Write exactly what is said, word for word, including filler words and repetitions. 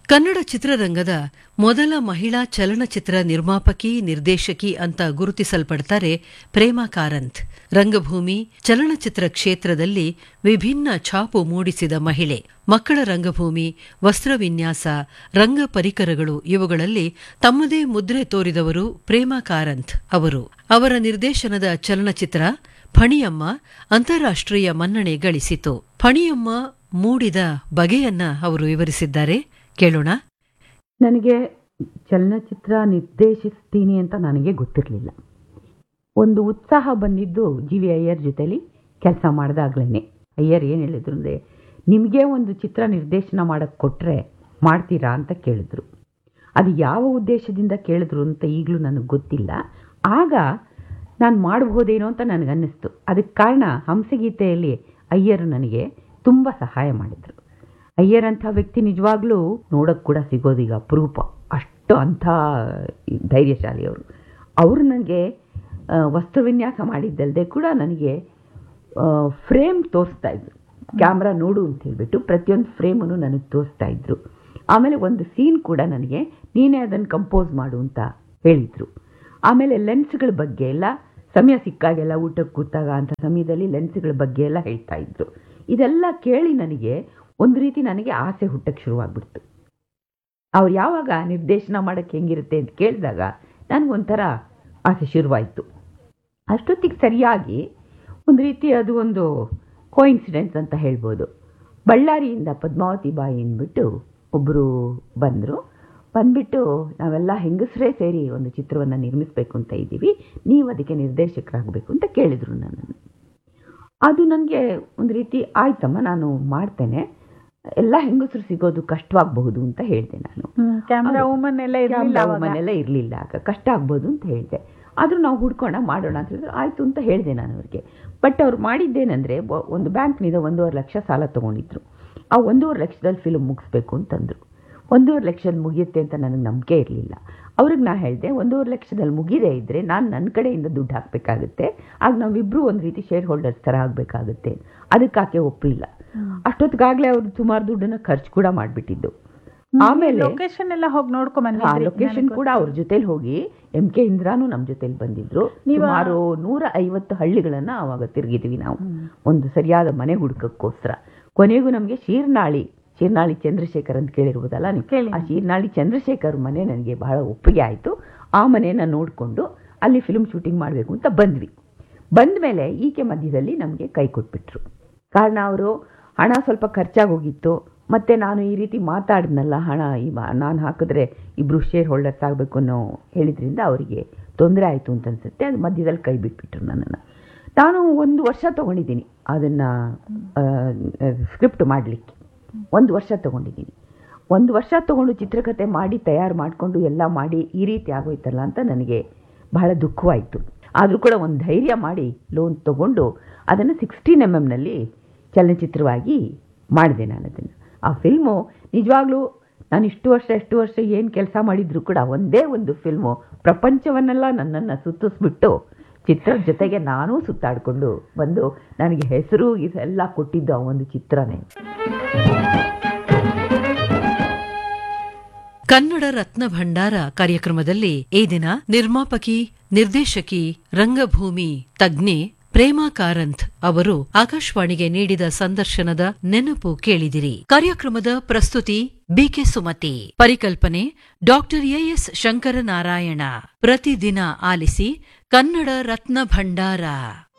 ಕನ್ನಡ ಚಿತ್ರರಂಗದ ಮೊದಲ ಮಹಿಳಾ ಚಲನಚಿತ್ರ ನಿರ್ಮಾಪಕಿ ನಿರ್ದೇಶಕಿ ಅಂತ ಗುರುತಿಸಲ್ಪಡ್ತಾರೆ ಪ್ರೇಮಾ ಕಾರಂತ್. ರಂಗಭೂಮಿ ಚಲನಚಿತ್ರ ಕ್ಷೇತ್ರದಲ್ಲಿ ವಿಭಿನ್ನ ಛಾಪು ಮೂಡಿಸಿದ ಮಹಿಳೆ. ಮಕ್ಕಳ ರಂಗಭೂಮಿ, ವಸ್ತ್ರವಿನ್ಯಾಸ, ರಂಗ ಪರಿಕರಗಳು ಇವುಗಳಲ್ಲಿ ತಮ್ಮದೇ ಮುದ್ರೆ ತೋರಿದವರು ಪ್ರೇಮಾ ಕಾರಂತ್ ಅವರು. ಅವರ ನಿರ್ದೇಶನದ ಚಲನಚಿತ್ರ ಫಣಿಯಮ್ಮ ಅಂತಾರಾಷ್ಟ್ರೀಯ ಮನ್ನಣೆ ಗಳಿಸಿತು. ಫಣಿಯಮ್ಮ ಮೂಡಿದ ಬಗೆಯನ್ನ ಅವರು ವಿವರಿಸಿದ್ದಾರೆ, ಕೇಳೋಣ. ನನಗೆ ಚಲನಚಿತ್ರ ನಿರ್ದೇಶಿಸ್ತೀನಿ ಅಂತ ನನಗೆ ಗೊತ್ತಿರಲಿಲ್ಲ. ಒಂದು ಉತ್ಸಾಹ ಬಂದಿದ್ದು ಜಿ ವಿ ಅಯ್ಯರ್ ಜೊತೆಲಿ ಕೆಲಸ ಮಾಡಿದಾಗ್ಲೇ. ಅಯ್ಯರ್ ಏನು ಹೇಳಿದ್ರು ಅಂದರೆ, ನಿಮಗೆ ಒಂದು ಚಿತ್ರ ನಿರ್ದೇಶನ ಮಾಡೋಕ್ಕೆ ಕೊಟ್ಟರೆ ಮಾಡ್ತೀರಾ ಅಂತ ಕೇಳಿದ್ರು. ಅದು ಯಾವ ಉದ್ದೇಶದಿಂದ ಕೇಳಿದ್ರು ಅಂತ ಈಗಲೂ ನನಗೆ ಗೊತ್ತಿಲ್ಲ. ಆಗ ನಾನು ಮಾಡಬಹುದೇನೋ ಅಂತ ನನಗನ್ನಿಸ್ತು. ಅದಕ್ಕೆ ಕಾರಣ ಹಂಸಗೀತೆಯಲ್ಲಿ ಅಯ್ಯರು ನನಗೆ ತುಂಬ ಸಹಾಯ ಮಾಡಿದರು. ಅಯ್ಯರ್ ಅಂಥ ವ್ಯಕ್ತಿ ನಿಜವಾಗ್ಲೂ ನೋಡೋಕ್ಕೆ ಕೂಡ ಸಿಗೋದೀಗ ಅಪರೂಪ. ಅಷ್ಟು ಅಂಥ ಧೈರ್ಯಶಾಲಿಯವರು. ಅವರು ನನಗೆ ವಸ್ತ್ರವಿನ್ಯಾಸ ಮಾಡಿದ್ದಲ್ಲದೆ ಕೂಡ ನನಗೆ ಫ್ರೇಮ್ ತೋರಿಸ್ತಾ ಇದ್ರು. ಕ್ಯಾಮ್ರಾ ನೋಡು ಅಂತ ಹೇಳಿಬಿಟ್ಟು ಪ್ರತಿಯೊಂದು ಫ್ರೇಮನ್ನು ನನಗೆ ತೋರಿಸ್ತಾ ಇದ್ರು. ಆಮೇಲೆ ಒಂದು ಸೀನ್ ಕೂಡ ನನಗೆ ನೀನೇ ಅದನ್ನು ಕಂಪೋಸ್ ಮಾಡು ಅಂತ ಹೇಳಿದರು. ಆಮೇಲೆ ಲೆನ್ಸ್ಗಳ ಬಗ್ಗೆ ಎಲ್ಲ ಸಮಯ ಸಿಕ್ಕಾಗೆಲ್ಲ ಊಟಕ್ಕೆ ಕೂತಾಗ ಅಂಥ ಸಮಯದಲ್ಲಿ ಲೆನ್ಸ್ಗಳ ಬಗ್ಗೆ ಎಲ್ಲ ಹೇಳ್ತಾ ಇದ್ರು. ಇದೆಲ್ಲ ಕೇಳಿ ನನಗೆ ಒಂದು ರೀತಿ ನನಗೆ ಆಸೆ ಹುಟ್ಟಕ್ಕೆ ಶುರುವಾಗ್ಬಿಡ್ತು. ಅವ್ರು ಯಾವಾಗ ನಿರ್ದೇಶನ ಮಾಡೋಕ್ಕೆ ಹೆಂಗಿರುತ್ತೆ ಅಂತ ಕೇಳಿದಾಗ ನನಗೊಂಥರ ಆಸೆ ಶುರುವಾಯಿತು. ಅಷ್ಟೊತ್ತಿಗೆ ಸರಿಯಾಗಿ ಒಂದು ರೀತಿ ಅದು ಒಂದು ಕೋಇನ್ಸಿಡೆನ್ಸ್ ಅಂತ ಹೇಳ್ಬೋದು. ಬಳ್ಳಾರಿಯಿಂದ ಪದ್ಮಾವತಿ ಬಾಯಿ ಅಂದ್ಬಿಟ್ಟು ಒಬ್ಬರು ಬಂದರು. ಬಂದುಬಿಟ್ಟು ನಾವೆಲ್ಲ ಹೆಂಗಸರೇ ಸೇರಿ ಒಂದು ಚಿತ್ರವನ್ನು ನಿರ್ಮಿಸಬೇಕು ಅಂತ ಇದ್ದೀವಿ, ನೀವು ಅದಕ್ಕೆ ನಿರ್ದೇಶಕರಾಗಬೇಕು ಅಂತ ಕೇಳಿದರು ನನ್ನನ್ನು. ಅದು ನನಗೆ ಒಂದು ರೀತಿ ಆಯ್ತಮ್ಮ, ನಾನು ಮಾಡ್ತೇನೆ, ಎಲ್ಲ ಹೆಂಗಸರು ಸಿಗೋದು ಕಷ್ಟವಾಗಬಹುದು ಅಂತ ಹೇಳಿದೆ. ನಾನು ಕ್ಯಾಮ್ರಾ ವುಮನ್ ಎಲ್ಲ ವುಮನ್ ಎಲ್ಲ ಇರಲಿಲ್ಲ, ಆಗ ಕಷ್ಟ ಆಗ್ಬೋದು ಅಂತ ಹೇಳಿದೆ. ಆದರೂ ನಾವು ಹುಡ್ಕೋಣ ಮಾಡೋಣ ಅಂತ ಹೇಳಿದ್ರು. ಆಯಿತು ಅಂತ ಹೇಳಿದೆ ನಾನು ಅವ್ರಿಗೆ. ಬಟ್ ಅವ್ರು ಮಾಡಿದ್ದೇನೆಂದರೆ, ಒಂದು ಬ್ಯಾಂಕ್ನಿಂದ ಒಂದೂವರೆ ಲಕ್ಷ ಸಾಲ ತೊಗೊಂಡಿದ್ರು. ಆ ಒಂದೂವರೆ ಲಕ್ಷದಲ್ಲಿ ಫಿಲ್ಮ್ ಮುಗಿಸ್ಬೇಕು ಅಂತಂದರು. ಒಂದೂವರೆ ಲಕ್ಷದಲ್ಲಿ ಮುಗಿಯುತ್ತೆ ಅಂತ ನನಗೆ ನಂಬಿಕೆ ಇರಲಿಲ್ಲ. ಅವ್ರಿಗೆ ನಾನು ಹೇಳಿದೆ, ಒಂದೂವರೆ ಲಕ್ಷದಲ್ಲಿ ಮುಗಿದೇ ಇದ್ದರೆ ನಾನು ನನ್ನ ಕಡೆಯಿಂದ ದುಡ್ಡು ಹಾಕಬೇಕಾಗುತ್ತೆ, ಆಗ ನಾವಿಬ್ಬರು ಒಂದು ರೀತಿ ಶೇರ್ ಹೋಲ್ಡರ್ಸ್ ಥರ ಆಗಬೇಕಾಗುತ್ತೆ. ಅದಕ್ಕಾಕೆ ಒಪ್ಪಲಿಲ್ಲ. ಅಷ್ಟೊತ್ತಿಗಾಗಲೇ ಅವರು ಸುಮಾರು ದುಡ್ಡನ್ನು ಖರ್ಚು ಕೂಡ ಮಾಡಿಬಿಟ್ಟಿದ್ದು. ಆಮೇಲೆ ಲೊಕೇಶನ್ ಎಲ್ಲ ಹೋಗಿ ನೋಡ್ಕೊಂಡ್ ಲೊಕೇಶನ್ ಕೂಡ ಅವ್ರ ಜೊತೆಲಿ ಹೋಗಿ ಎಂ ಕೆ ಇಂದ್ರಾನು ನಮ್ಮ ಜೊತೆಲಿ ಬಂದಿದ್ರು. ಸುಮಾರು ನೂರ ಐವತ್ತು ಹಳ್ಳಿಗಳನ್ನು ಆವಾಗ ತಿರುಗಿದ್ವಿ ನಾವು ಒಂದು ಸರಿಯಾದ ಮನೆ ಹುಡುಕಕ್ಕೋಸ್ಕರ. ಕೊನೆಗೂ ನಮಗೆ ಶೀರ್ನಾಳಿ ಶೀರ್ನಾಳಿ ಚಂದ್ರಶೇಖರ್ ಅಂತ ಕೇಳಿರ್ಬೋದಲ್ಲ ನೀವು, ಆ ಶೀರ್ನಾಳಿ ಚಂದ್ರಶೇಖರ್ ಮನೆ ನನಗೆ ಬಹಳ ಒಪ್ಪಿಗೆ ಆಯಿತು. ಆ ಮನೆಯನ್ನು ನೋಡಿಕೊಂಡು ಅಲ್ಲಿ ಫಿಲ್ಮ್ ಶೂಟಿಂಗ್ ಮಾಡಬೇಕು ಅಂತ ಬಂದ್ವಿ. ಬಂದ ಮೇಲೆ ಈಕೆ ಮಧ್ಯದಲ್ಲಿ ನಮಗೆ ಕೈ ಕೊಟ್ಬಿಟ್ರು. ಕಾರಣ ಅವರು ಹಣ ಸ್ವಲ್ಪ ಖರ್ಚಾಗಿ ಹೋಗಿತ್ತು, ಮತ್ತು ನಾನು ಈ ರೀತಿ ಮಾತಾಡಿದ್ನಲ್ಲ, ಹಣ ಈ ನಾನು ಹಾಕಿದ್ರೆ ಇಬ್ಬರು ಶೇರ್ ಹೋಲ್ಡರ್ಸ್ ಆಗಬೇಕು ಅನ್ನೋ ಹೇಳಿದ್ರಿಂದ ಅವರಿಗೆ ತೊಂದರೆ ಆಯಿತು ಅಂತ ಅನಿಸುತ್ತೆ. ಅದು ಮಧ್ಯದಲ್ಲಿ ಕೈ ಬಿಟ್ಬಿಟ್ರು ನನ್ನನ್ನು. ನಾನು ಒಂದು ವರ್ಷ ತೊಗೊಂಡಿದ್ದೀನಿ ಅದನ್ನು ಸ್ಕ್ರಿಪ್ಟ್ ಮಾಡಲಿಕ್ಕೆ. ಒಂದು ವರ್ಷ ತೊಗೊಂಡಿದ್ದೀನಿ. ಒಂದು ವರ್ಷ ತೊಗೊಂಡು ಚಿತ್ರಕಥೆ ಮಾಡಿ ತಯಾರು ಮಾಡಿಕೊಂಡು ಎಲ್ಲ ಮಾಡಿ ಈ ರೀತಿ ಆಗೋಯ್ತಲ್ಲ ಅಂತ ನನಗೆ ಬಹಳ ದುಃಖವಾಯಿತು. ಆದರೂ ಕೂಡ ಒಂದು ಧೈರ್ಯ ಮಾಡಿ ಲೋನ್ ತೊಗೊಂಡು ಅದನ್ನು ಸಿಕ್ಸ್ಟೀನ್ ಎಮ್ ಎಮ್ನಲ್ಲಿ ಚಲನಚಿತ್ರವಾಗಿ ಮಾಡಿದೆ ನಾನು ಅದನ್ನು. ಆ ಫಿಲ್ಮು ನಿಜವಾಗ್ಲೂ ನಾನು ಇಷ್ಟು ವರ್ಷ ಎಷ್ಟು ವರ್ಷ ಏನು ಕೆಲಸ ಮಾಡಿದರೂ ಕೂಡ ಒಂದೇ ಒಂದು ಫಿಲ್ಮು ಪ್ರಪಂಚವನ್ನೆಲ್ಲ ನನ್ನನ್ನು ಸುತ್ತಿಸ್ಬಿಟ್ಟು ಚಿತ್ರದ ಜೊತೆಗೆ ನಾನೂ ಸುತ್ತಾಡಿಕೊಂಡು ಬಂದು ನನಗೆ ಹೆಸರು ಇದೆಲ್ಲ ಕೊಟ್ಟಿದ್ದು ಆ ಒಂದು ಚಿತ್ರನೇ. ಕನ್ನಡ ರತ್ನ ಭಂಡಾರ ಕಾರ್ಯಕ್ರಮದಲ್ಲಿ ಈ ದಿನ ನಿರ್ಮಾಪಕಿ, ನಿರ್ದೇಶಕಿ, ರಂಗಭೂಮಿ ತಜ್ಞೆ ಪ್ರೇಮಾ ಕಾರಂತ್ ಅವರು ಆಕಾಶವಾಣಿಗೆ ನೀಡಿದ ಸಂದರ್ಶನದ ನೆನಪು ಕೇಳಿದಿರಿ. ಕಾರ್ಯಕ್ರಮದ ಪ್ರಸ್ತುತಿ ಬಿಕೆ ಸುಮತಿ. ಪರಿಕಲ್ಪನೆ ಡಾಕ್ಟರ್ ಎಎಸ್ ಶಂಕರನಾರಾಯಣ. ಪ್ರತಿದಿನ ಆಲಿಸಿ ಕನ್ನಡ ರತ್ನ ಭಂಡಾರ.